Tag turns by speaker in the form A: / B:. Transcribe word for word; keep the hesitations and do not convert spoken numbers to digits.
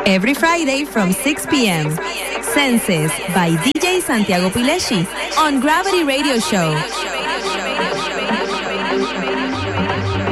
A: Every Friday from six p.m. Senses by D J Santiago Pileshi on Gravity Radio Show.